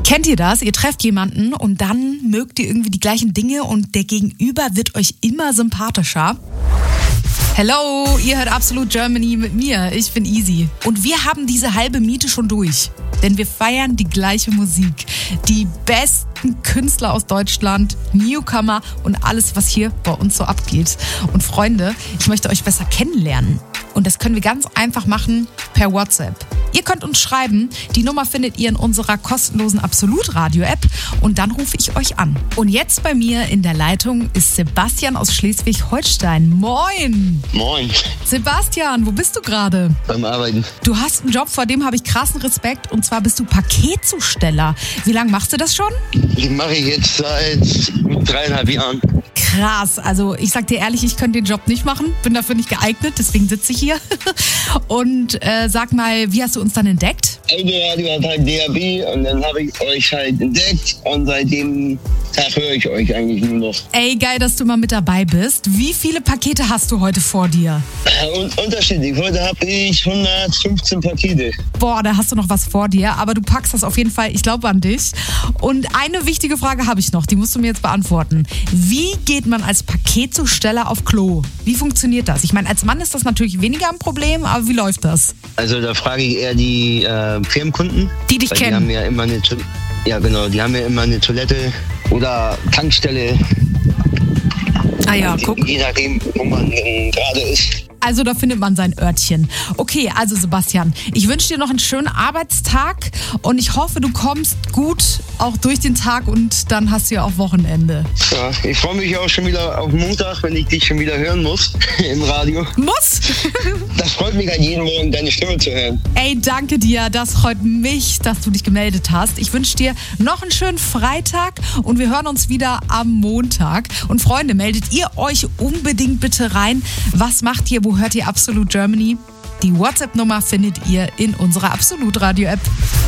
Kennt ihr das? Ihr trefft jemanden und dann mögt ihr irgendwie die gleichen Dinge und der Gegenüber wird euch immer sympathischer. Hello, ihr hört Absolut Germany mit mir. Ich bin Easy. Und wir haben diese halbe Miete schon durch. Denn wir feiern die gleiche Musik. Die besten Künstler aus Deutschland, Newcomer und alles, was hier bei uns so abgeht. Und Freunde, ich möchte euch besser kennenlernen. Und das können wir ganz einfach machen per WhatsApp. Ihr könnt uns schreiben, die Nummer findet ihr in unserer kostenlosen Absolut-Radio-App und dann rufe ich euch an. Und jetzt bei mir in der Leitung ist Sebastian aus Schleswig-Holstein. Moin! Moin. Sebastian, wo bist du gerade? Beim Arbeiten. Du hast einen Job, vor dem habe ich krassen Respekt und zwar bist du Paketzusteller. Wie lange machst du das schon? Die mache ich jetzt seit 3,5 Jahren. Krass, also ich sag dir ehrlich, ich könnte den Job nicht machen, bin dafür nicht geeignet, deswegen sitze ich hier. Und sag mal, wie hast du uns dann entdeckt? Autoradio hat halt DAB und dann habe ich euch halt entdeckt und seitdem Tag höre ich euch eigentlich nur noch. Ey, geil, dass du mal mit dabei bist. Wie viele Pakete hast du heute vor dir? Und unterschiedlich. Heute habe ich 115 Pakete. Boah, da hast du noch was vor dir, aber du packst das auf jeden Fall. Ich glaube an dich. Und eine wichtige Frage habe ich noch, die musst du mir jetzt beantworten. Wie geht man als Paketzusteller auf Klo? Wie funktioniert das? Ich meine, als Mann ist das natürlich weniger ein Problem, aber wie läuft das? Also da frage ich eher die Firmenkunden. Die dich kennen. Die haben ja immer eine die haben ja immer eine Toilette oder Tankstelle. Ah ja, guck. Je nachdem, wo man gerade ist. Also da findet man sein Örtchen. Okay, also Sebastian, ich wünsche dir noch einen schönen Arbeitstag und ich hoffe, du kommst gut auch durch den Tag und dann hast du ja auch Wochenende. Ja, ich freue mich auch schon wieder auf Montag, wenn ich dich schon wieder hören muss im Radio. Muss? Das freut mich halt jeden Morgen, deine Stimme zu hören. Ey, danke dir, das freut mich, dass du dich gemeldet hast. Ich wünsche dir noch einen schönen Freitag und wir hören uns wieder am Montag. Und Freunde, meldet ihr euch unbedingt bitte rein. Was macht ihr? Wo hört ihr Absolut Germany? Die WhatsApp-Nummer findet ihr in unserer Absolut-Radio-App.